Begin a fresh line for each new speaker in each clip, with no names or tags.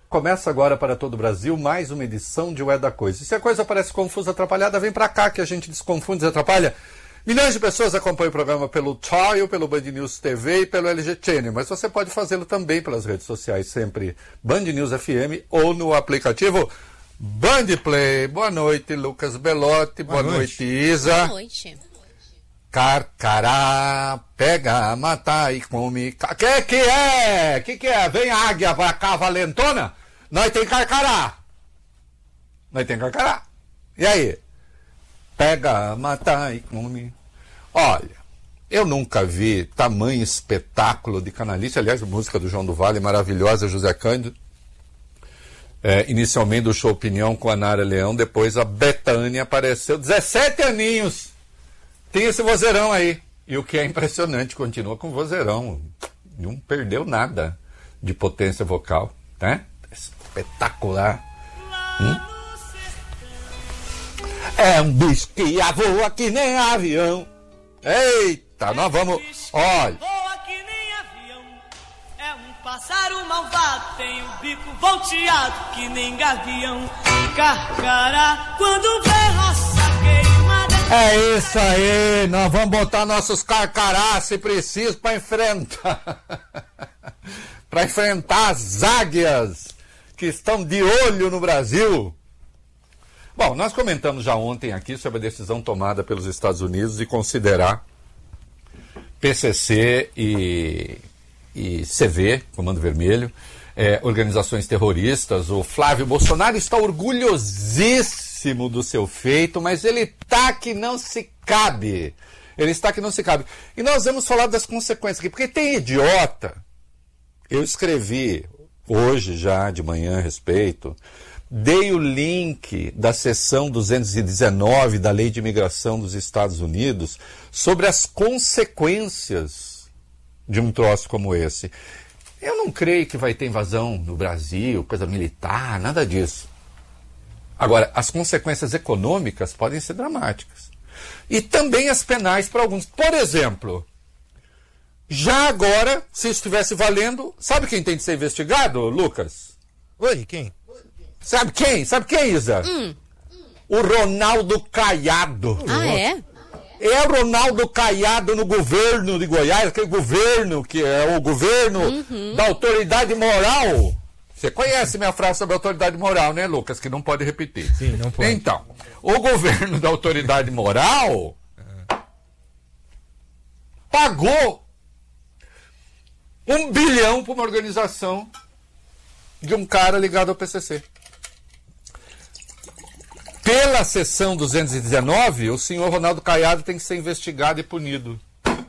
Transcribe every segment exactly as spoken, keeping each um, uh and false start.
Começa agora para todo o Brasil mais uma edição de O É da Coisa. E se a coisa parece confusa, atrapalhada, vem para cá que a gente desconfunde e atrapalha. Milhões de pessoas acompanham o programa pelo Tile, pelo Band News T V e pelo L G Channel, mas você pode fazê-lo também pelas redes sociais, sempre Band News F M ou no aplicativo Band Play. Boa noite, Lucas Belotti. Boa, Boa noite. noite, Isa.
Boa noite.
Carcará, pega, mata e come. Que que é? Que que é? Vem a águia pra cá, valentona? Nós tem carcará. Nós tem carcará. E aí? Pega, mata e come. Olha, eu nunca vi tamanho espetáculo de canalice. Aliás, a música do João do Vale, maravilhosa, José Cândido. É, inicialmente o show Opinião com a Nara Leão, depois a Bethânia apareceu. dezessete aninhos. Tem esse vozeirão aí. E o que é impressionante, continua com vozeirão. Não perdeu nada de potência vocal, né? Espetacular. Hum? É um bicho que voa que nem avião. Eita, nós vamos... Olha...
Voa que nem avião. É um pássaro malvado. Tem o bico volteado que nem gavião. Carcará quando vê roça queimada.
É isso aí, nós vamos botar nossos carcarás, se preciso, para enfrentar para enfrentar as águias que estão de olho no Brasil. Bom, nós comentamos já ontem aqui sobre a decisão tomada pelos Estados Unidos de considerar P C C e, e C V, Comando Vermelho, é, organizações terroristas. O Flávio Bolsonaro está orgulhosíssimo do seu feito, mas ele tá que não se cabe. Ele está que não se cabe. E nós vamos falar das consequências aqui, porque tem idiota. Eu escrevi hoje já de manhã a respeito, dei o link da seção duzentos e dezenove da Lei de Imigração dos Estados Unidos sobre as consequências de um troço como esse. Eu não creio que vai ter invasão no Brasil, coisa militar, nada disso. Agora, as consequências econômicas podem ser dramáticas. E também as penais para alguns. Por exemplo, já agora, se estivesse valendo, sabe quem tem de ser investigado, Lucas?
Oi, quem?
Sabe quem? Sabe quem, Isa?
Hum.
O Ronaldo Caiado.
Ah, é?
É o Ronaldo Caiado no governo de Goiás, aquele governo que é o governo uhum. da autoridade moral. Você conhece minha frase sobre autoridade moral, né, Lucas? Que não pode repetir.
Sim, não pode.
Então, o governo da autoridade moral pagou um bilhão para uma organização de um cara ligado ao P C C. Pela seção duzentos e dezenove, o senhor Ronaldo Caiado tem que ser investigado e punido.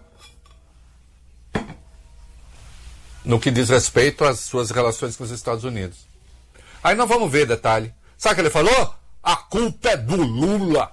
No que diz respeito às suas relações com os Estados Unidos. Aí nós vamos ver detalhe. Sabe o que ele falou? A culpa é do Lula.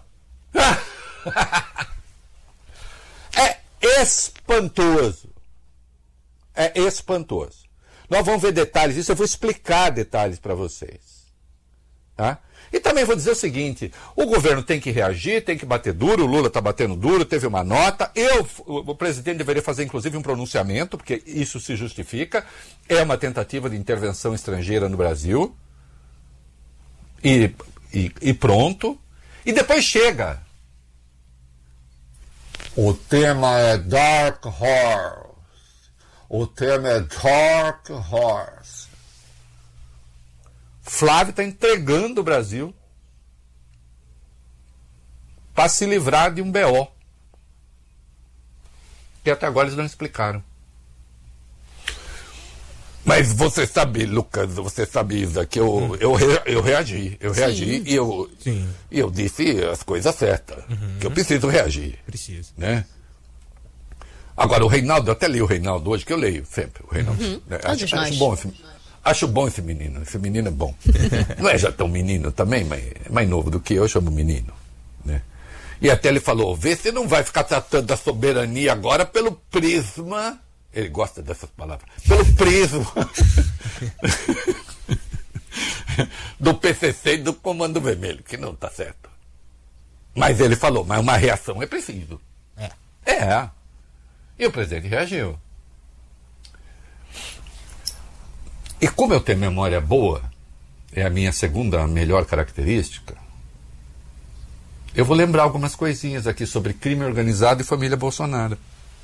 É espantoso. É espantoso. Nós vamos ver detalhes disso, eu vou explicar detalhes para vocês. Tá? E também vou dizer o seguinte, o governo tem que reagir, tem que bater duro, o Lula está batendo duro, teve uma nota, eu, o presidente deveria fazer inclusive um pronunciamento, porque isso se justifica, é uma tentativa de intervenção estrangeira no Brasil, e, e, e pronto, e depois chega. O tema é Dark Horse, o tema é Dark Horse. Flávio está entregando o Brasil para se livrar de um B O que até agora eles não explicaram. Mas você sabe, Lucas, você sabe, Isa, que eu, hum. eu, re, eu reagi. Eu Sim. reagi e eu, Sim. eu disse as coisas certas. Uhum. Que eu preciso reagir.
Preciso.
Né? Agora, o Reinaldo, eu até li o Reinaldo hoje, que eu leio sempre. O Reinaldo.
Uhum.
Né? Acho, acho bom esse, acho bom esse menino. Esse menino é bom. Não é já tão menino também, mas é mais novo do que eu, eu chamo menino. Né? E até ele falou, vê se não vai ficar tratando da soberania agora pelo prisma... Ele gosta dessas palavras. Pelo prisma do P C C e do Comando Vermelho, que não está certo. Mas ele falou, mas uma reação é preciso.
É.
É. E o presidente reagiu. E como eu tenho memória boa, é a minha segunda melhor característica, eu vou lembrar algumas coisinhas aqui sobre crime organizado e família Bolsonaro.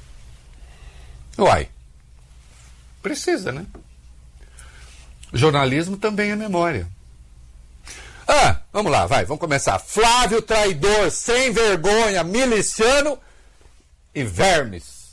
Uai, precisa, né? Jornalismo também é memória. Ah, vamos lá, vai, vamos começar. Flávio traidor, sem vergonha, miliciano e vermes.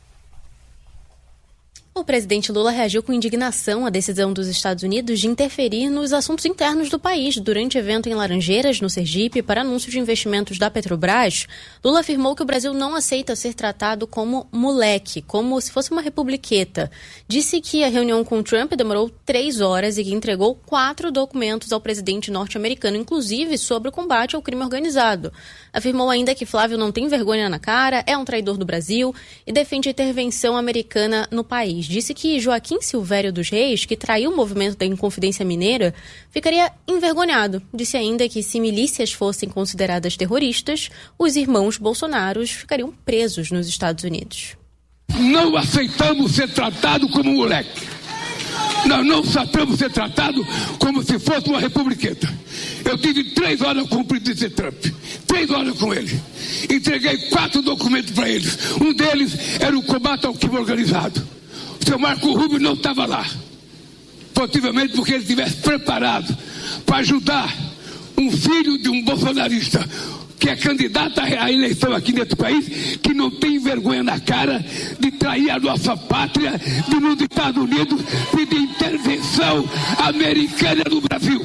O presidente Lula reagiu com indignação à decisão dos Estados Unidos de interferir nos assuntos internos do país durante evento em Laranjeiras, no Sergipe, para anúncio de investimentos da Petrobras. Lula afirmou que o Brasil não aceita ser tratado como moleque, como se fosse uma republiqueta. Disse que a reunião com Trump demorou três horas e que entregou quatro documentos ao presidente norte-americano, inclusive sobre o combate ao crime organizado. Afirmou ainda que Flávio não tem vergonha na cara, é um traidor do Brasil e defende a intervenção americana no país. Disse que Joaquim Silvério dos Reis, que traiu o movimento da Inconfidência Mineira, ficaria envergonhado. Disse ainda que se milícias fossem consideradas terroristas, os irmãos Bolsonaros ficariam presos nos Estados Unidos.
Não aceitamos ser tratado como moleque. Nós não aceitamos ser tratado como se fosse uma republiqueta. Eu tive três horas com o presidente Trump. Três horas com ele. Entreguei quatro documentos para eles. Um deles era o combate ao crime organizado. O seu Marco Rubio não estava lá. Possivelmente porque ele estivesse preparado para ajudar um filho de um bolsonarista que é candidato à eleição aqui nesse país, que não tem vergonha na cara de trair a nossa pátria, de nos Estados Unidos pedir intervenção americana no Brasil.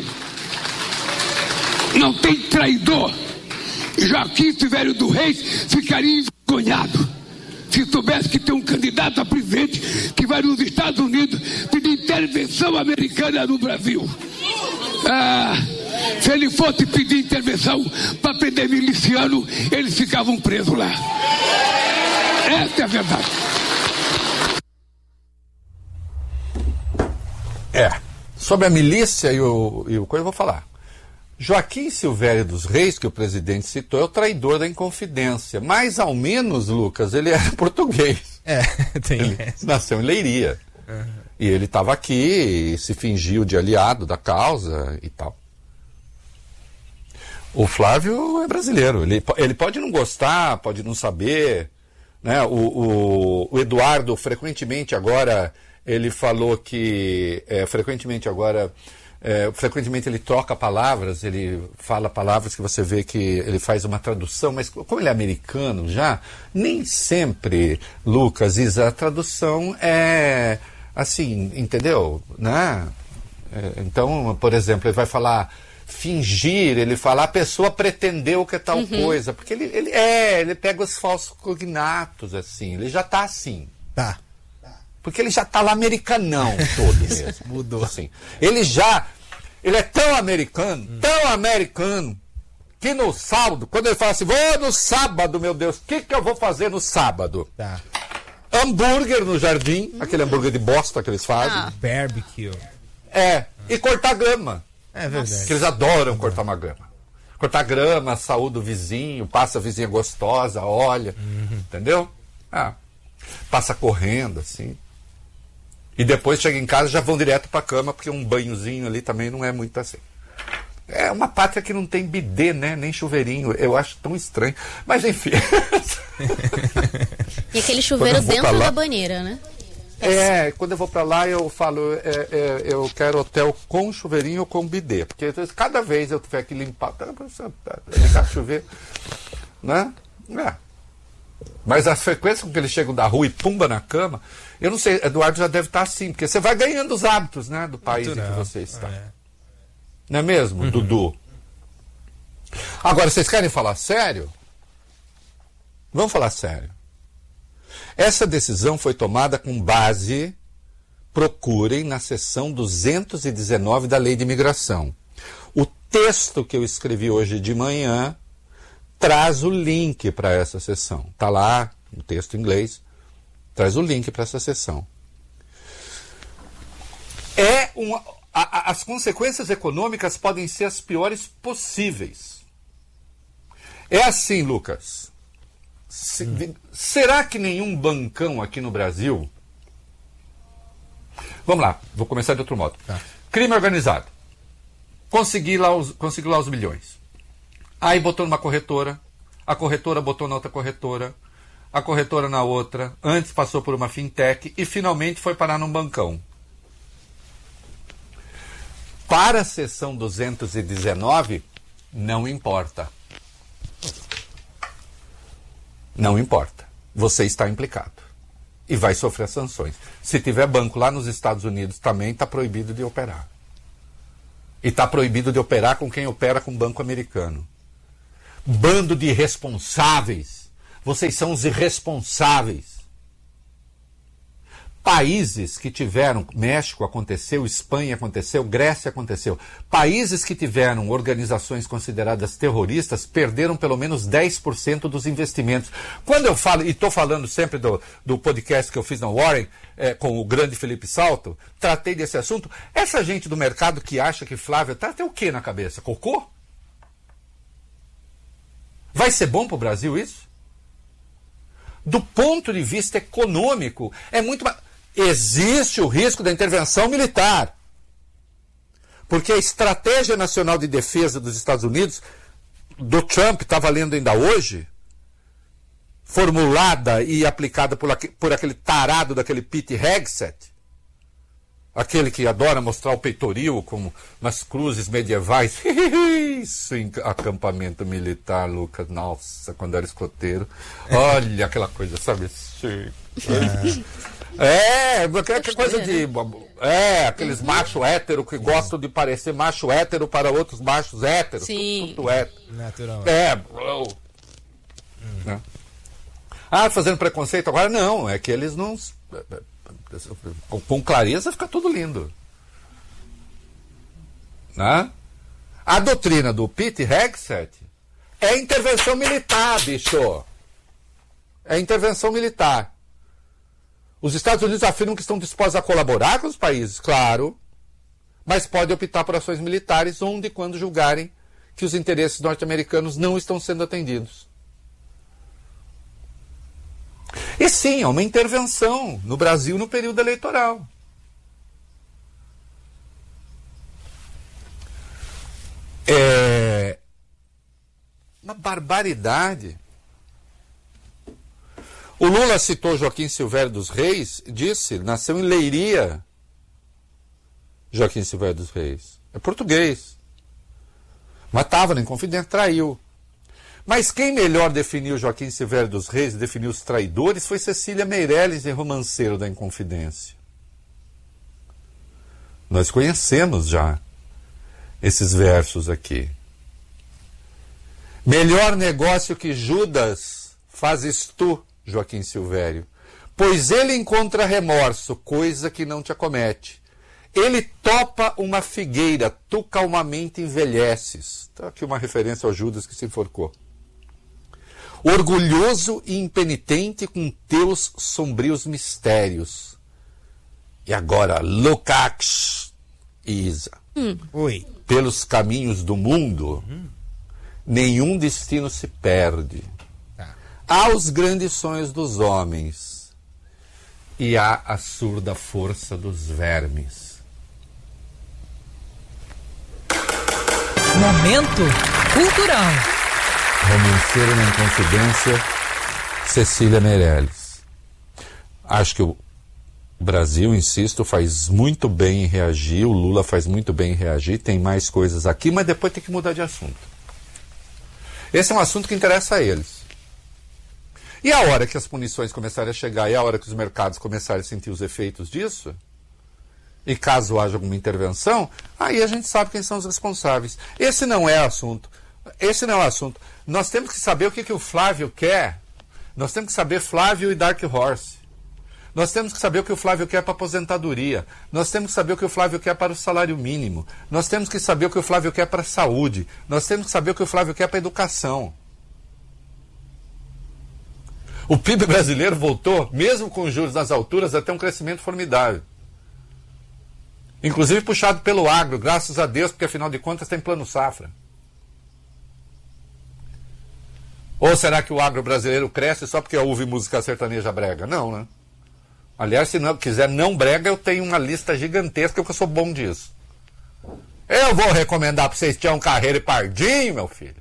Não tem traidor. Joaquim Silvério dos Reis ficaria envergonhado se soubesse que tem um candidato a presidente que vai nos Estados Unidos pedir intervenção americana no Brasil. Ah, se ele fosse pedir intervenção para prender miliciano, eles ficavam presos lá. Essa é a verdade.
É, sobre a milícia e o, e o coisa eu vou falar. Joaquim Silvério dos Reis, que o presidente citou, é o traidor da Inconfidência. Mas, ao menos, Lucas, ele era português.
É, tem
ele
essa.
Nasceu em Leiria. Uhum. E ele estava aqui e se fingiu de aliado da causa e tal. O Flávio é brasileiro. Ele, ele pode não gostar, pode não saber. Né? O, o, o Eduardo, frequentemente agora, ele falou que... É, frequentemente agora... É, frequentemente ele troca palavras, ele fala palavras que você vê que ele faz uma tradução, mas como ele é americano já, nem sempre, Lucas, Isa, a tradução é assim, entendeu? Né? É, então, por exemplo, ele vai falar fingir, ele fala a pessoa pretendeu que é tal uhum. coisa, porque ele, ele, é, ele pega os falsos cognatos, assim, ele já está assim.
Tá.
Porque ele já está lá americanão todo mesmo.
Mudou.
Assim. Ele já... Ele é tão americano, hum. tão americano, que no sábado, quando ele fala assim, vou no sábado, meu Deus, o que, que eu vou fazer no sábado?
Tá.
Hambúrguer no jardim, hum. aquele hambúrguer de bosta que eles fazem.
Ah. Barbecue.
É, ah. e cortar grama.
É verdade.
Que eles adoram cortar uma grama. Cortar grama, saúde do vizinho, passa a vizinha gostosa, olha, uhum. entendeu? Ah, passa correndo, assim. E depois chega em casa e já vão direto para a cama, porque um banhozinho ali também não é muito assim. É uma pátria que não tem bidê, né? Nem chuveirinho. Eu acho tão estranho. Mas enfim.
E aquele chuveiro dentro lá, da banheira, né?
É, quando eu vou para lá eu falo, é, é, eu quero hotel com chuveirinho ou com bidê. Porque cada vez eu tiver que limpar, limpar chuveiro, né? É. Mas a frequência com que eles chegam da rua e pumba na cama, eu não sei, Eduardo já deve estar assim, porque você vai ganhando os hábitos, né, do país em que você está. É. Não é mesmo, uhum. Dudu? Agora, vocês querem falar sério? Vamos falar sério. Essa decisão foi tomada com base, procurem na seção duzentos e dezenove da Lei de Imigração. O texto que eu escrevi hoje de manhã traz o link para essa sessão. Está lá, no texto em inglês, traz o link para essa sessão. É uma, a, as consequências econômicas podem ser as piores possíveis. É assim, Lucas. Se, hum. Será que nenhum bancão aqui no Brasil... Vamos lá, vou começar de outro modo. Tá. Crime organizado. Consegui lá os, consegui lá os milhões. Aí botou numa corretora, a corretora botou na outra corretora, a corretora na outra, antes passou por uma fintech e finalmente foi parar num bancão. Para a seção duzentos e dezenove, não importa. Não importa. Você está implicado. E vai sofrer sanções. Se tiver banco lá nos Estados Unidos, também está proibido de operar. E está proibido de operar com quem opera com banco americano. Bando de irresponsáveis. Vocês são os irresponsáveis. Países que tiveram, México aconteceu, Espanha aconteceu, Grécia aconteceu. Países que tiveram organizações consideradas terroristas perderam pelo menos dez por cento dos investimentos. Quando eu falo, e estou falando sempre do, do podcast que eu fiz na Warren, é, com o grande Felipe Salto, tratei desse assunto. Essa gente do mercado que acha que Flávio tá até o que na cabeça? Cocô? Vai ser bom para o Brasil isso? Do ponto de vista econômico, é muito mais... Existe o risco da intervenção militar. Porque a Estratégia Nacional de Defesa dos Estados Unidos, do Trump, está valendo ainda hoje, formulada e aplicada por, por aquele tarado daquele Pete Hegseth, aquele que adora mostrar o peitoril com umas cruzes medievais. Isso em acampamento militar, Lucas. Nossa, quando era escoteiro. Olha aquela coisa, sabe? Sim. É, é coisa de... É, aqueles machos héteros que gostam de parecer macho hétero para outros machos héteros.
Sim.
Tudo, tudo hétero.
Naturalmente.
É. Hum. Né? Ah, fazendo preconceito agora? Não, é que eles não... Com clareza fica tudo lindo. Né? A doutrina do Pete Hegseth é intervenção militar, bicho. É intervenção militar. Os Estados Unidos afirmam que estão dispostos a colaborar com os países, claro, mas pode optar por ações militares onde e quando julgarem que os interesses norte-americanos não estão sendo atendidos. E sim, é uma intervenção no Brasil no período eleitoral. É uma barbaridade. O Lula citou Joaquim Silvério dos Reis, disse, nasceu em Leiria. Joaquim Silvério dos Reis. É português. Mas estava na Inconfidência, traiu. Mas quem melhor definiu Joaquim Silvério dos Reis e definiu os traidores foi Cecília Meirelles, em Romanceiro da Inconfidência. Nós conhecemos já esses versos aqui. Melhor negócio que Judas fazes tu, Joaquim Silvério, pois ele encontra remorso, coisa que não te acomete. Ele topa uma figueira, tu calmamente envelheces. Está aqui uma referência ao Judas que se enforcou. Orgulhoso e impenitente com teus sombrios mistérios. E agora, Lukács e Isa.
Hum. Oi.
Pelos caminhos do mundo, hum. nenhum destino se perde. Há os grandes sonhos dos homens e há a surda força dos vermes.
Momento cultural.
Romanceiro na Inconfidência, Cecília Meirelles. Acho que o Brasil, insisto, faz muito bem em reagir, o Lula faz muito bem em reagir, tem mais coisas aqui, mas depois tem que mudar de assunto. Esse é um assunto que interessa a eles. E a hora que as punições começarem a chegar e a hora que os mercados começarem a sentir os efeitos disso, e caso haja alguma intervenção, aí a gente sabe quem são os responsáveis. Esse não é o assunto. Esse não é o assunto. Nós temos que saber o que, que o Flávio quer. Nós temos que saber Flávio e Dark Horse. Nós temos que saber o que o Flávio quer para a aposentadoria. Nós temos que saber o que o Flávio quer para o salário mínimo. Nós temos que saber o que o Flávio quer para a saúde. Nós temos que saber o que o Flávio quer para a educação. O P I B brasileiro voltou, mesmo com os juros nas alturas, a ter um crescimento formidável. Inclusive puxado pelo agro, graças a Deus, porque afinal de contas tem plano safra. Ou será que o agro brasileiro cresce só porque ouve música sertaneja brega? Não, né? Aliás, se não quiser não brega, eu tenho uma lista gigantesca, porque eu sou bom disso. Eu vou recomendar pra vocês Tião Carreiro e Pardinho, meu filho.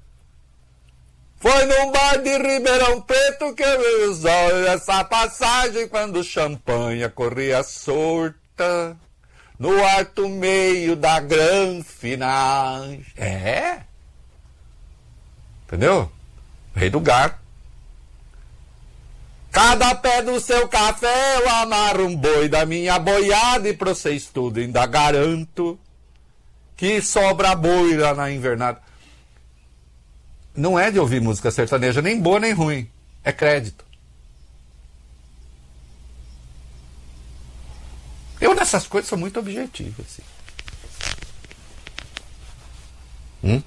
Foi num bar de Ribeirão Preto que eu vi os olhos essa passagem quando champanhe corria solta no alto meio da grande final. É? Entendeu? Rei do Gado. Cada pé do seu café eu amarro um boi da minha boiada e pra vocês tudo ainda garanto que sobra boi lá na invernada. Não é de ouvir música sertaneja nem boa nem ruim. É crédito. Eu nessas coisas sou muito objetivo, assim. Hum?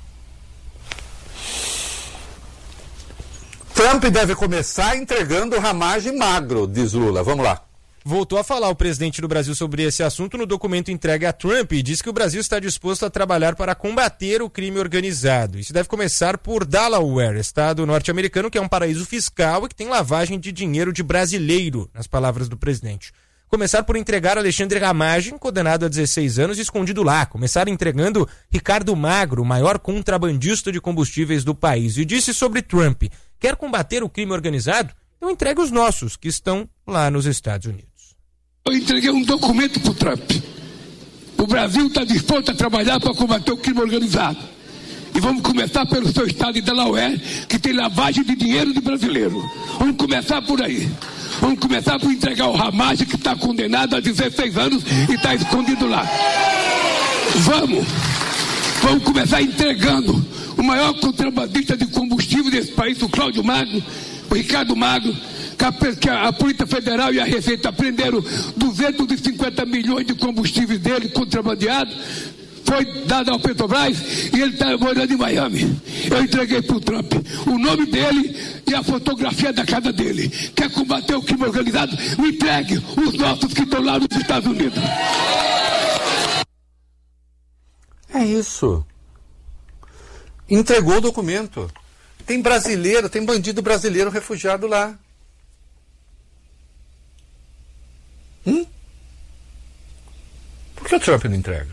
Trump deve começar entregando ramagem magro, diz Lula. Vamos lá.
Voltou a falar o presidente do Brasil sobre esse assunto no documento entregue a Trump e diz que o Brasil está disposto a trabalhar para combater o crime organizado. Isso deve começar por Delaware, estado norte-americano que é um paraíso fiscal e que tem lavagem de dinheiro de brasileiro, nas palavras do presidente. Começar por entregar Alexandre Ramagem, condenado a dezesseis anos e escondido lá. Começar entregando Ricardo Magro, o maior contrabandista de combustíveis do país. E disse sobre Trump: quer combater o crime organizado? Então entregue os nossos, que estão lá nos Estados Unidos.
Eu entreguei um documento para o Trump. O Brasil está disposto a trabalhar para combater o crime organizado. E vamos começar pelo seu estado de Delaware, que tem lavagem de dinheiro de brasileiro. Vamos começar por aí. Vamos começar por entregar o Ramagem, que está condenado a dezesseis anos e está escondido lá. Vamos. Vamos começar entregando o maior contrabandista de combustível desse país, o Cláudio Magno, o Ricardo Magno, que a, a Polícia Federal e a Receita prenderam duzentos e cinquenta milhões de combustíveis dele contrabandeado, foi dado ao Petrobras e ele está morando em Miami. Eu entreguei para o Trump o nome dele e a fotografia da casa dele. Quer combater o crime organizado? Me entregue os nossos que estão lá nos Estados Unidos.
É isso. Entregou o documento. Tem brasileiro, tem bandido brasileiro refugiado lá. Hum? Por que o Trump não entrega?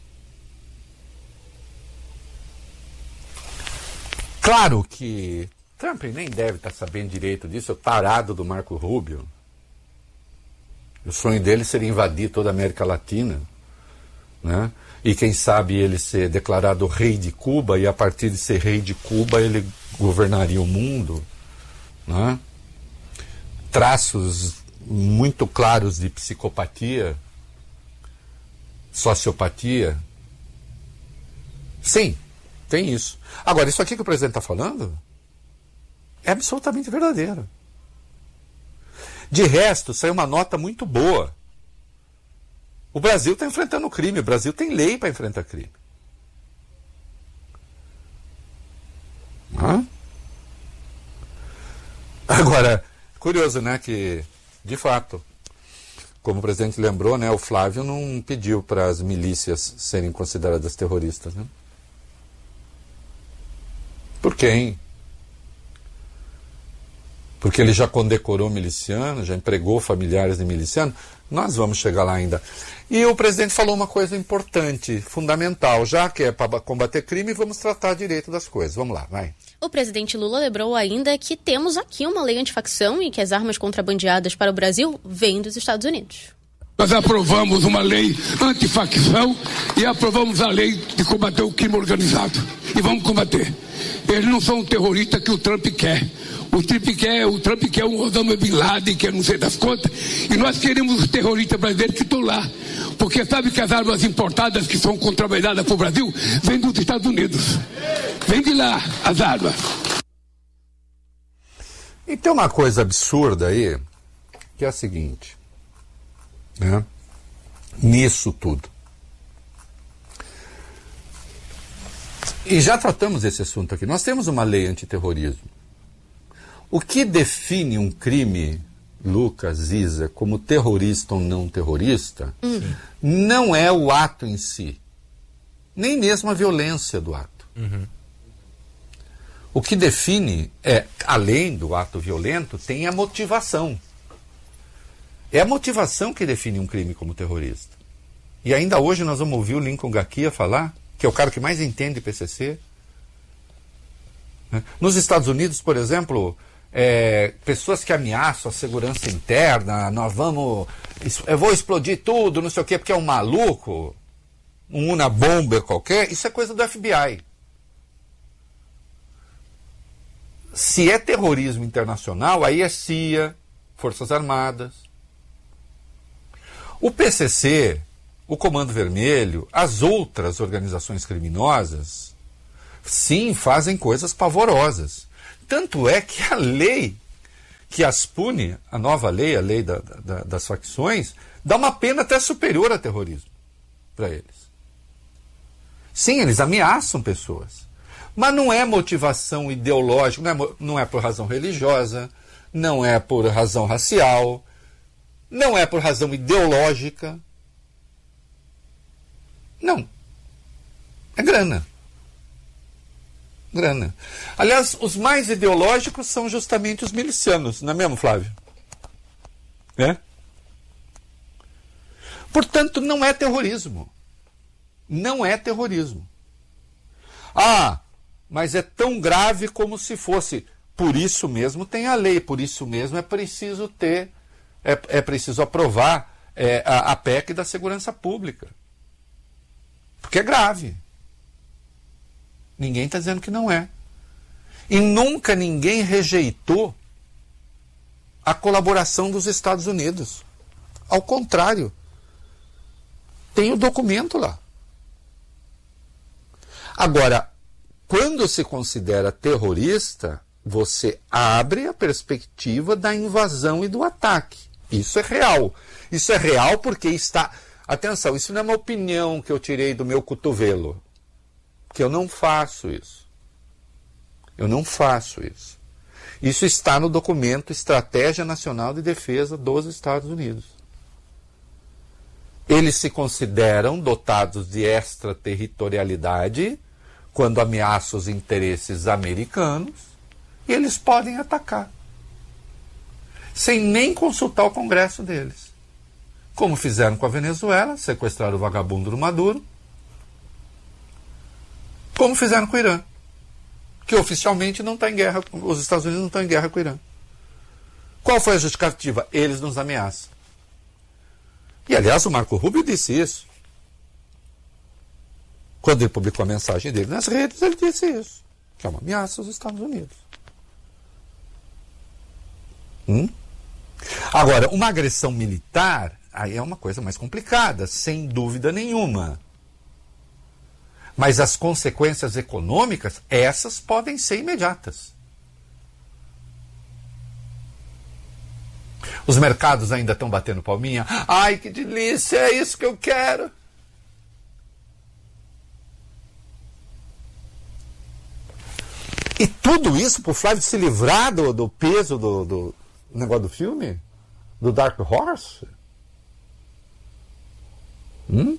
Claro que Trump nem deve estar sabendo direito disso, o tarado do Marco Rubio. O sonho dele seria invadir toda a América Latina, né? E quem sabe ele ser declarado rei de Cuba, e a partir de ser rei de Cuba ele governaria o mundo, né? Traços muito claros de psicopatia, sociopatia. Sim, tem isso. Agora, isso aqui que o presidente está falando é absolutamente verdadeiro. De resto, saiu uma nota muito boa. O Brasil está enfrentando o crime, o Brasil tem lei para enfrentar crime. Hã? Agora, curioso, né, que, de fato, como o presidente lembrou, né, o Flávio não pediu para as milícias serem consideradas terroristas, né? Por quem? Porque ele já condecorou miliciano, já empregou familiares de miliciano. Nós vamos chegar lá ainda. E o presidente falou uma coisa importante, fundamental. Já que é para combater crime, vamos tratar direito das coisas. Vamos lá, vai.
O presidente Lula lembrou ainda que temos aqui uma lei antifacção e que as armas contrabandeadas para o Brasil vêm dos Estados Unidos.
Nós aprovamos uma lei antifacção e aprovamos a lei de combater o crime organizado. E vamos combater. Eles não são um terrorista que o Trump quer. O Trump quer, o Trump quer um Osama Bin Laden, que eu não sei das contas. E nós queremos os terroristas brasileiros que estão lá. Porque sabe que as armas importadas que são contrabandeadas para o Brasil vêm dos Estados Unidos. Vem de lá as armas.
E tem uma coisa absurda aí, que é a seguinte, né? Nisso tudo. E já tratamos esse assunto aqui. Nós temos uma lei antiterrorismo. O que define um crime, Lucas, Isa, como terrorista ou não terrorista, uhum. não é o ato em si, nem mesmo a violência do ato.
Uhum.
O que define é, além do ato violento, tem a motivação. É a motivação que define um crime como terrorista. E ainda hoje nós vamos ouvir o Lincoln Gakia falar, que é o cara que mais entende P C C. Nos Estados Unidos, por exemplo, é, pessoas que ameaçam a segurança interna, nós vamos, eu vou explodir tudo, não sei o quê, porque é um maluco, um unabomber qualquer, isso é coisa do F B I. Se é terrorismo internacional, aí é C I A, Forças Armadas. O P C C, o Comando Vermelho, as outras organizações criminosas, sim, fazem coisas pavorosas. Tanto é que a lei que as pune, a nova lei, a lei da, da, das facções, dá uma pena até superior a terrorismo para eles. Sim, eles ameaçam pessoas. Mas não é motivação ideológica, não é, não é por razão religiosa, não é por razão racial, não é por razão ideológica. Não. É grana. Grana. Aliás, os mais ideológicos são justamente os milicianos, não é mesmo, Flávio? É? Portanto, não é terrorismo. Não é terrorismo. Ah, mas é tão grave como se fosse. Por isso mesmo tem a lei, por isso mesmo é preciso ter, é, é preciso aprovar é, a, a P E C da segurança pública. Porque é grave. Ninguém está dizendo que não é. E nunca ninguém rejeitou a colaboração dos Estados Unidos. Ao contrário. Tem o documento lá. Agora, quando se considera terrorista, você abre a perspectiva da invasão e do ataque. Isso é real. Isso é real porque está... Atenção, isso não é uma opinião que eu tirei do meu cotovelo. Que eu não faço isso. Eu não faço isso. Isso está no documento Estratégia Nacional de Defesa dos Estados Unidos. Eles se consideram dotados de extraterritorialidade quando ameaçam os interesses americanos e eles podem atacar. Sem nem consultar o Congresso deles. Como fizeram com a Venezuela, sequestraram o vagabundo do Maduro. Como fizeram com o Irã, que oficialmente não está em guerra, os Estados Unidos não estão em guerra com o Irã. Qual foi a justificativa? Eles nos ameaçam. E, aliás, o Marco Rubio disse isso. Quando ele publicou a mensagem dele nas redes, ele disse isso, que é uma ameaça aos Estados Unidos. Hum? Agora, uma agressão militar, aí é uma coisa mais complicada, sem dúvida nenhuma. Mas as consequências econômicas, essas podem ser imediatas. Os mercados ainda estão batendo palminha. Ai, que delícia, é isso que eu quero. E tudo isso para o Flávio se livrar do, do peso do, do negócio do filme? Do Dark Horse? Hum?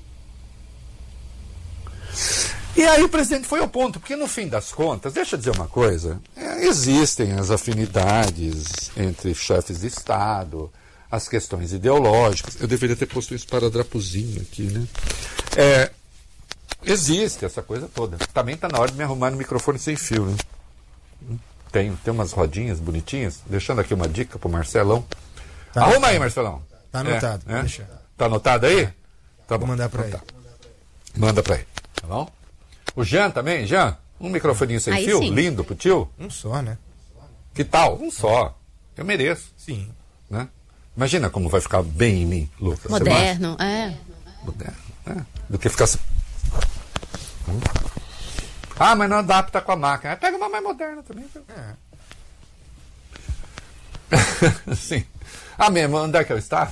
E aí o presidente foi ao ponto, porque no fim das contas, deixa eu dizer uma coisa, é, existem as afinidades entre chefes de Estado, as questões ideológicas. Eu deveria ter posto um esparadrapozinho aqui, né? É, existe essa coisa toda. Também está na hora de me arrumar no microfone sem fio, né? Tem, tem umas rodinhas bonitinhas, deixando aqui uma dica pro Marcelão. Tá Arruma anotado. Aí, Marcelão.
Tá anotado,
é, é?
deixa.
Tá anotado aí? Tá bom.
Vou mandar pra
então,
ele.
Tá. Manda pra ele, tá bom? O Jean também, Jean, um microfoninho sem
aí
fio,
sim.
lindo pro tio.
Um só, né?
Que tal? Um só. Eu mereço.
Sim.
Né? Imagina como vai ficar bem em mim, Lucas.
Moderno, é.
Moderno, né? Do que ficar assim. Hum. Ah, mas não adapta com a máquina. Pega uma mais moderna também. É. Sim. Ah, mesmo, onde é que eu estava?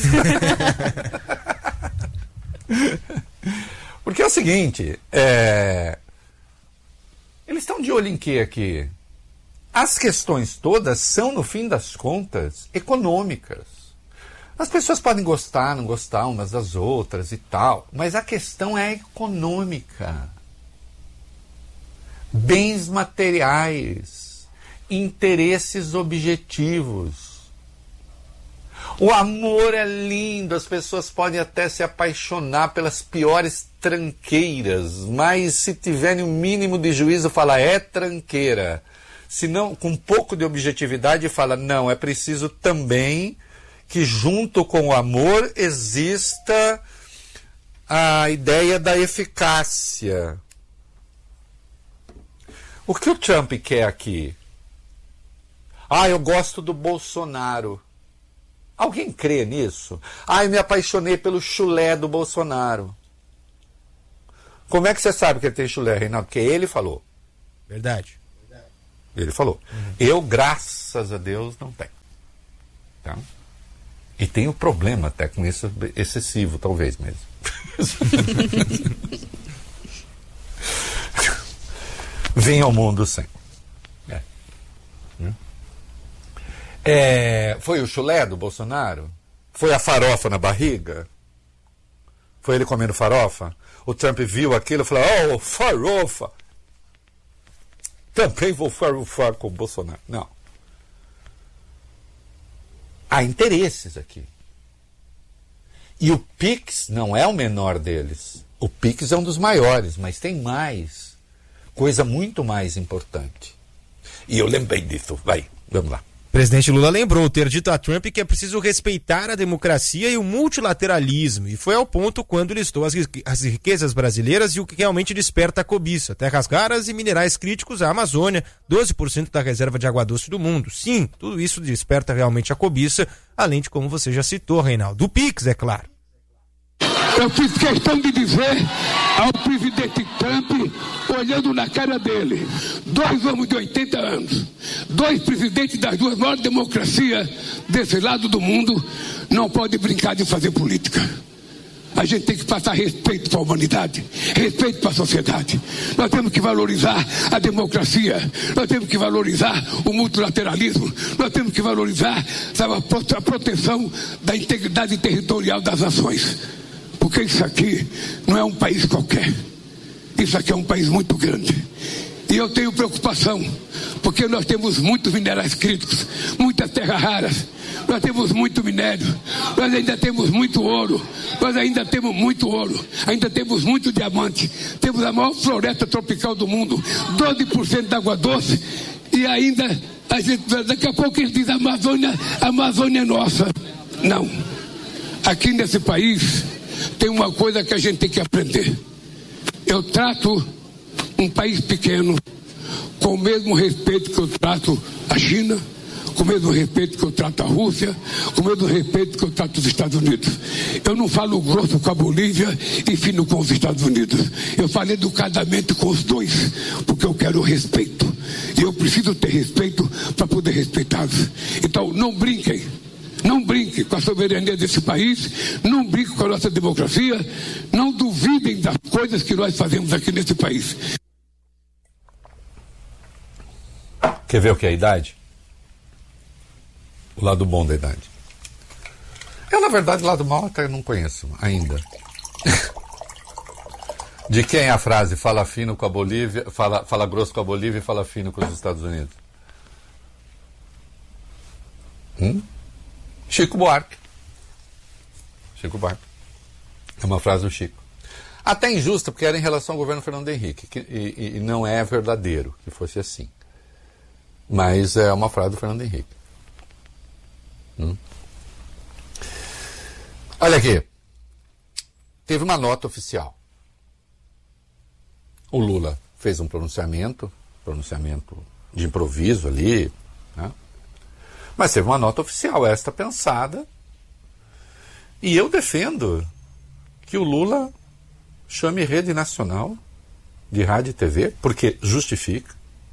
Porque é o seguinte, é... eles estão de olho em quê aqui? As questões todas são, no fim das contas, econômicas. As pessoas podem gostar, não gostar umas das outras e tal, mas a questão é econômica. Bens materiais, interesses objetivos. O amor é lindo, as pessoas podem até se apaixonar pelas piores tranqueiras, mas se tiverem o mínimo de juízo, fala, é tranqueira. Se não, com um pouco de objetividade, fala, não, é preciso também que junto com o amor exista a ideia da eficácia. O que o Trump quer aqui? Ah, eu gosto do Bolsonaro. Alguém crê nisso? Ah, eu me apaixonei pelo chulé do Bolsonaro. Como é que você sabe que ele tem chulé, Reinaldo? Porque ele falou.
Verdade.
Ele falou. Uhum. Eu, graças a Deus, não tenho. Tá? E tenho problema até com isso excessivo, talvez mesmo. Vem ao mundo sem. É. É, foi o chulé do Bolsonaro? Foi a farofa na barriga? Foi ele comendo farofa? O Trump viu aquilo e falou, oh, farofa! Também vou farofar com o Bolsonaro. Não. Há interesses aqui. E o Pix não é o menor deles. O Pix é um dos maiores, mas tem mais. Coisa muito mais importante. E eu lembrei disso. Vai, vamos lá.
O presidente Lula lembrou ter dito a Trump que é preciso respeitar a democracia e o multilateralismo, e foi ao ponto quando listou as, as riquezas brasileiras e o que realmente desperta a cobiça: terras raras e minerais críticos à Amazônia, doze por cento da reserva de água doce do mundo. Sim, tudo isso desperta realmente a cobiça, além de, como você já citou, Reinaldo, do Pix, é claro.
Eu fiz questão de dizer ao presidente Trump, olhando na cara dele, dois homens de oitenta anos, dois presidentes das duas maiores democracias desse lado do mundo, não podem brincar de fazer política. A gente tem que passar respeito para a humanidade, respeito para a sociedade. Nós temos que valorizar a democracia, nós temos que valorizar o multilateralismo, nós temos que valorizar, sabe, a proteção da integridade territorial das nações. Porque isso aqui não é um país qualquer. Isso aqui é um país muito grande. E eu tenho preocupação, porque nós temos muitos minerais críticos, muitas terras raras, nós temos muito minério, nós ainda temos muito ouro, nós ainda temos muito ouro, ainda temos muito diamante, temos a maior floresta tropical do mundo, doze por cento da água doce, e ainda, a gente, daqui a pouco eles dizem, a Amazônia, a Amazônia é nossa. Não. Aqui nesse país tem uma coisa que a gente tem que aprender. Eu trato um país pequeno com o mesmo respeito que eu trato a China, com o mesmo respeito que eu trato a Rússia, com o mesmo respeito que eu trato os Estados Unidos. Eu não falo grosso com a Bolívia e fino com os Estados Unidos. Eu falo educadamente com os dois, porque eu quero respeito. E eu preciso ter respeito para poder respeitá-los. Então, não brinquem. Não brinque com a soberania desse país, não brinque com a nossa democracia, não duvidem das coisas que nós fazemos aqui nesse país.
Quer ver o que é a idade? O lado bom da idade. Eu, na verdade, o lado mal até não conheço ainda. De quem é a frase, fala fino com a Bolívia, fala, fala grosso com a Bolívia e fala fino com os Estados Unidos? Hum? Chico Buarque. Chico Buarque. É uma frase do Chico. Até injusta, porque era em relação ao governo Fernando Henrique, que, e, e não é verdadeiro que fosse assim. Mas é uma frase do Fernando Henrique. Hum? Olha aqui. Teve uma nota oficial. O Lula fez um pronunciamento, pronunciamento de improviso ali, né? Mas teve uma nota oficial, esta pensada, e eu defendo que o Lula chame Rede Nacional de Rádio e T V, porque justifica.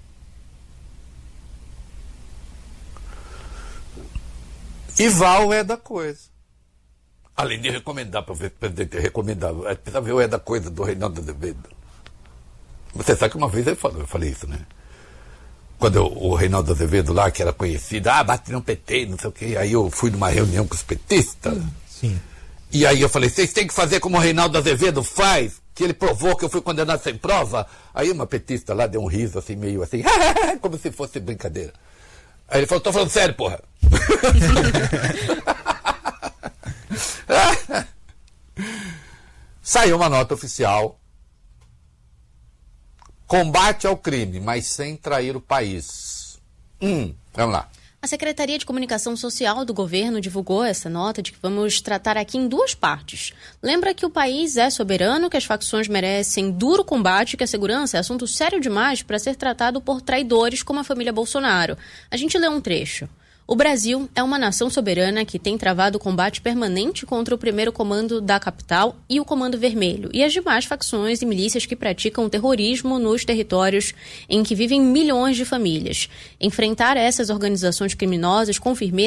E vá ao é da coisa. Além de recomendar para o presidente recomendar, precisa ver o é da coisa do Reinaldo Azevedo. Você sabe que uma vez eu falei, eu falei isso, né? Quando eu, o Reinaldo Azevedo lá, que era conhecido, ah, bate no P T, não sei o quê. Aí eu fui numa reunião com os petistas.
Sim.
E aí eu falei, vocês têm que fazer como o Reinaldo Azevedo faz, que ele provou que eu fui condenado sem prova. Aí uma petista lá deu um riso assim, meio assim, como se fosse brincadeira. Aí ele falou, tô falando sério, porra. Saiu uma nota oficial. Combate ao crime, mas sem trair o país. Hum, vamos lá.
A Secretaria de Comunicação Social do governo divulgou essa nota de que vamos tratar aqui em duas partes. Lembra que o país é soberano, que as facções merecem duro combate e que a segurança é assunto sério demais para ser tratado por traidores como a família Bolsonaro. A gente lê um trecho. O Brasil é uma nação soberana que tem travado combate permanente contra o primeiro comando da capital e o Comando Vermelho e as demais facções e milícias que praticam terrorismo nos territórios em que vivem milhões de famílias. Enfrentar essas organizações criminosas com firmeza